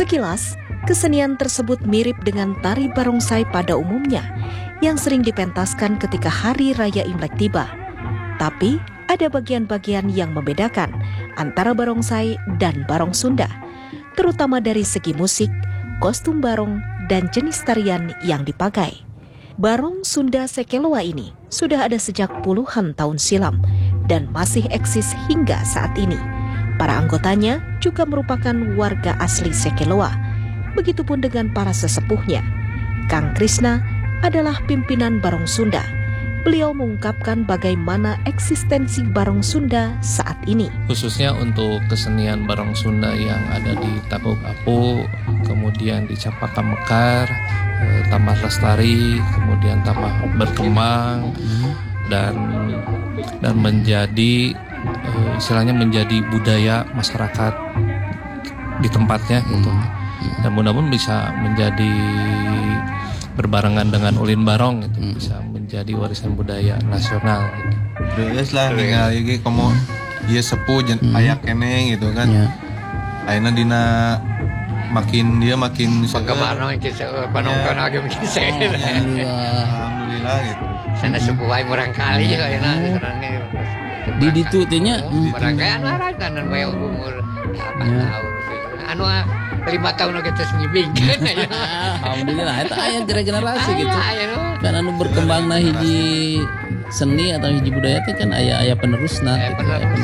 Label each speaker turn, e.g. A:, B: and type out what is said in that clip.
A: Sekilas, kesenian tersebut mirip dengan tari barongsai pada umumnya yang sering dipentaskan ketika Hari Raya Imlek tiba. Tapi, ada bagian-bagian yang membedakan antara barongsai dan barong Sunda, terutama dari segi musik, kostum barong, dan jenis tarian yang dipakai. Barong Sunda Sekeloa ini sudah ada sejak puluhan tahun silam dan masih eksis hingga saat ini. Para anggotanya juga merupakan warga asli Sekeloa. Begitupun dengan para sesepuhnya. Kang Krisna adalah pimpinan Barong Sunda. Beliau mengungkapkan bagaimana eksistensi Barong Sunda saat ini.
B: Khususnya untuk kesenian Barong Sunda yang ada di Tapu-Apu, kemudian di Capaka Mekar, Taman Lestari, kemudian Taman Berkembang, dan menjadi istilahnya menjadi budaya masyarakat di tempatnya gitu. Dan mudah-mudahan bisa menjadi berbarengan dengan ulin barong gitu, bisa menjadi warisan budaya nasional gitu.
C: Terus lah tinggal iki komo ieu sepuh aya keneh gitu kan. Ayeuna dina makin
D: penggemar penonton lagi makin sehat.
C: Alhamdulillah gitu.
D: Sana sepuh wae murang kali ya ayeuna sekarangnya.
E: Di ditu teh nya
D: barangkali larakan bae umur apa tahu. Anu 5 tahun kita ngibingkeun aya.
E: Alhamdulillah eta aya generasi gitu. Kan anu berkembangna hiji seni atau hiji budaya teh kan aya penerusna gitu.